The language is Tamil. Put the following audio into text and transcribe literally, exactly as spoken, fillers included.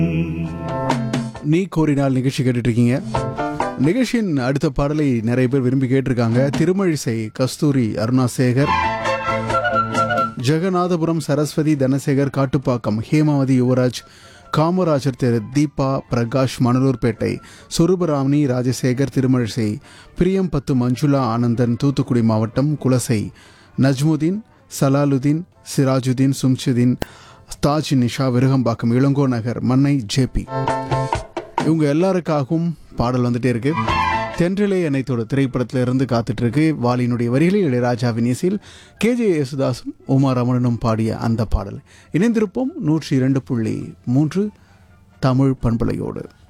நீ கோரினால் நிகழ்ச்சி கேட்டுட்டு இருக்கீங்க. நிகழ்ச்சியின் அடுத்த பாடலை நிறைய பேர் விரும்பி கேட்டிருக்காங்க. திருமழிசை கஸ்தூரி, அருணாசேகர், ஜெகநாதபுரம் சரஸ்வதி, தனசேகர், காட்டுப்பாக்கம் ஹேமாவதி, யுவராஜ், காமராஜர் தெரு, தீபா, பிரகாஷ், மணலூர்பேட்டை, சுரூபராமணி, ராஜசேகர், திருமழிசை, பிரியம்பத்து, மஞ்சுளா, ஆனந்தன், தூத்துக்குடி மாவட்டம், குலசை, நஜ்முதீன், சலாலுதீன், சிராஜுதீன், சும்சுதீன், தாஜ், நிஷா, விருகம்பாக்கம், இளங்கோ நகர், மன்னை, ஜேபி, இவங்க எல்லாருக்காகவும் பாடல் வந்துட்டே இருக்கு. தென்றலே அனைத்தோட திரைப்படத்தில் இருந்து காத்துட்டு இருக்கு. வாலியினுடைய வரிகளில் இளையராஜாவின் இசையில் கே ஜே யேசுதாசும் உமா ரமணனும் பாடிய அந்த பாடல். இணைந்திருப்போம் நூற்றி இரண்டு புள்ளி மூன்று தமிழ் பண்பலையோடு.